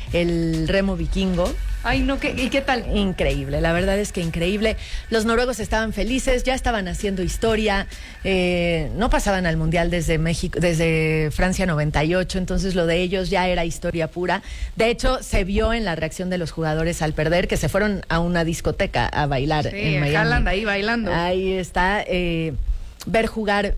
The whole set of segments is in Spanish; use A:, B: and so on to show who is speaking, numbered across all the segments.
A: el remo vikingo.
B: Ay, no, ¿y qué tal?
A: Increíble, la verdad es que increíble. Los noruegos estaban felices, ya estaban haciendo historia, no pasaban al Mundial desde Francia 98, entonces lo de ellos ya era historia pura. De hecho, se vio en la reacción de los jugadores al perder, que se fueron a una discoteca a bailar en Miami.
B: Haaland ahí bailando.
A: Ahí está, ver jugar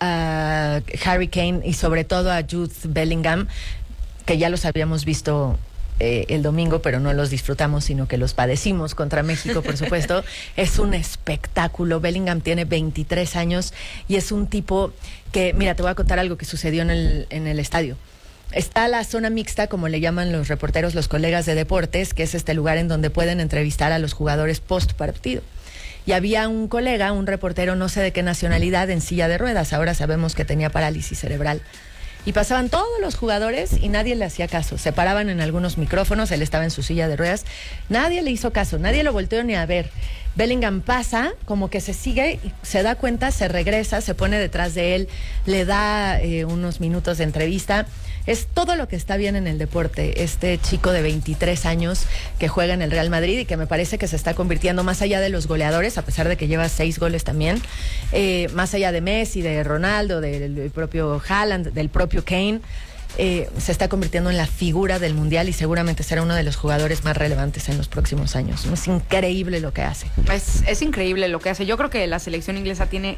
A: a Harry Kane y sobre todo a Jude Bellingham, que ya los habíamos visto el domingo, pero no los disfrutamos, sino que los padecimos contra México, por supuesto. Es un espectáculo. Bellingham tiene 23 años y es un tipo que, mira, te voy a contar algo que sucedió en el estadio. Está la zona mixta, como le llaman los reporteros, los colegas de deportes, que es este lugar en donde pueden entrevistar a los jugadores post partido. Y había un colega, un reportero, no sé de qué nacionalidad, en silla de ruedas. Ahora sabemos que tenía parálisis cerebral. Y pasaban todos los jugadores y nadie le hacía caso. Se paraban en algunos micrófonos, él estaba en su silla de ruedas. Nadie le hizo caso, nadie lo volteó ni a ver. Bellingham pasa, como que se sigue, se da cuenta, se regresa, se pone detrás de él, le da unos minutos de entrevista. Es todo lo que está bien en el deporte. Este chico de 23 años que juega en el Real Madrid y que me parece que se está convirtiendo más allá de los goleadores, a pesar de que lleva 6 goles también, más allá de Messi, de Ronaldo, del propio Haaland, del propio Kane, se está convirtiendo en la figura del Mundial y seguramente será uno de los jugadores más relevantes en los próximos años. Es increíble lo que hace.
B: Es increíble lo que hace. Yo creo que la selección inglesa tiene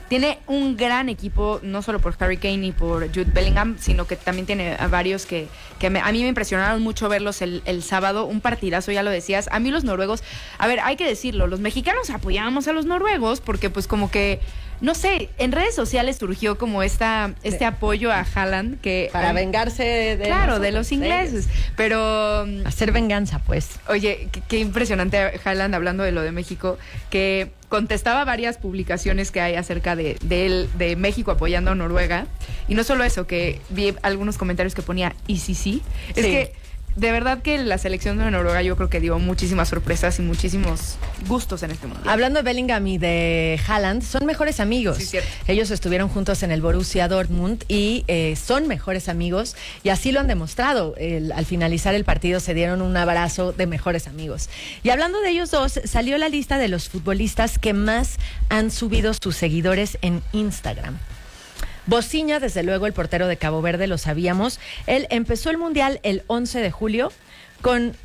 B: un gran equipo, no solo por Harry Kane y por Jude Bellingham, sino que también tiene a varios que a mí me impresionaron mucho verlos el sábado. Un partidazo, ya lo decías. A mí los noruegos, a ver, hay que decirlo, los mexicanos apoyábamos a los noruegos porque pues como que no sé, en redes sociales surgió como este apoyo a Haaland que
A: para vengarse
B: de los ingleses, pero
A: hacer venganza, pues.
B: Oye, qué impresionante Haaland, hablando de lo de México, que contestaba varias publicaciones que hay acerca de él, de México apoyando a Noruega, y no solo eso, que vi algunos comentarios que ponía y sí. Es que de verdad que la selección de Noruega yo creo que dio muchísimas sorpresas y muchísimos gustos en este mundo.
A: Hablando de Bellingham y de Haaland, son mejores amigos.
B: Sí, cierto.
A: Ellos estuvieron juntos en el Borussia Dortmund y son mejores amigos y así lo han demostrado. Al finalizar el partido se dieron un abrazo de mejores amigos. Y hablando de ellos dos, salió la lista de los futbolistas que más han subido sus seguidores en Instagram. Bociña, desde luego, el portero de Cabo Verde, lo sabíamos. Él empezó el Mundial el 11 de julio con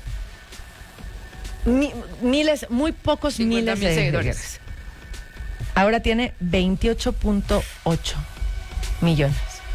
A: muy pocos miles de seguidores. Ahora tiene 28.8 millones.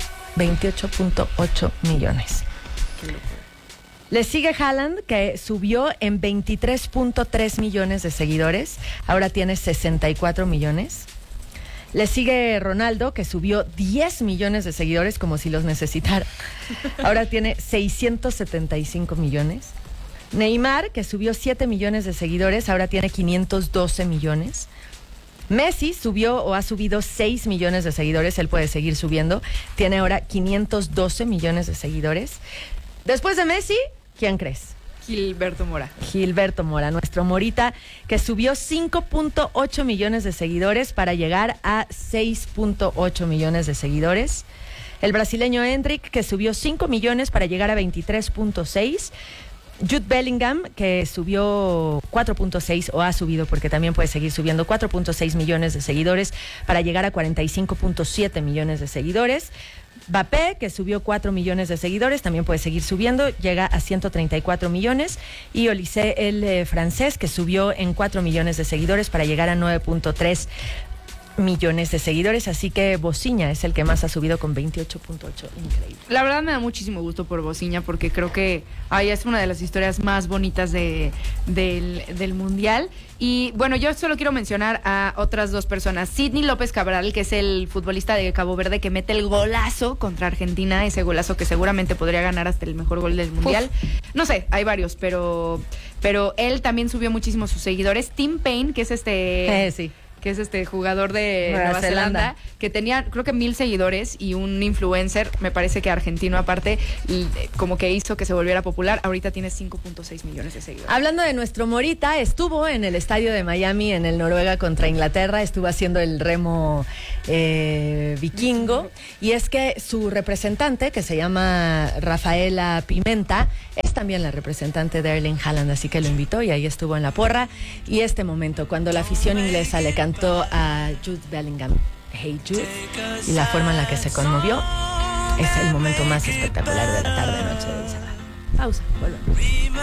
A: 28.8 millones. Le sigue Haaland, que subió en 23.3 millones de seguidores. Ahora tiene 64 millones. Le sigue Ronaldo, que subió 10 millones de seguidores, como si los necesitara. Ahora tiene 675 millones. Neymar, que subió 7 millones de seguidores, ahora tiene 512 millones. Messi subió o ha subido 6 millones de seguidores, él puede seguir subiendo. Tiene ahora 512 millones de seguidores. Después de Messi, ¿quién crees?
B: Gilberto
A: Mora, nuestro Morita, que subió 5.8 millones de seguidores para llegar a 6.8 millones de seguidores. El brasileño Endrick, que subió 5 millones para llegar a 23.6. Jude Bellingham, que subió 4.6, o ha subido porque también puede seguir subiendo, 4.6 millones de seguidores para llegar a 45.7 millones de seguidores. Mbappé, que subió 4 millones de seguidores, también puede seguir subiendo, llega a 134 millones. Y Olise, el francés, que subió en 4 millones de seguidores para llegar a 9.3 millones de seguidores. Así que Bociña es el que más ha subido con 28.8. Increíble.
B: La verdad me da muchísimo gusto por Bociña porque creo que es una de las historias más bonitas del Mundial. Y bueno, yo solo quiero mencionar a otras dos personas. Sidney López Cabral, que es el futbolista de Cabo Verde que mete el golazo contra Argentina, ese golazo que seguramente podría ganar hasta el mejor gol del Mundial. No sé, hay varios, pero él también subió muchísimo sus seguidores. Tim Payne, que es
A: sí.
B: que es este jugador de Nueva Zelanda, que tenía creo que 1,000 seguidores y un influencer, me parece que argentino aparte, y como que hizo que se volviera popular. Ahorita tiene 5.6 millones de seguidores.
A: Hablando de nuestro Morita, estuvo en el estadio de Miami, en el Noruega contra Inglaterra, estuvo haciendo el remo vikingo, y es que su representante, que se llama Rafaela Pimenta, es también la representante de Erling Haaland, así que lo invitó y ahí estuvo en la porra. Y este momento, cuando la afición inglesa le cantó a Jude Bellingham Hey Jude, y la forma en la que se conmovió, es el momento más espectacular de la tarde-noche del sábado. Pausa, volvemos.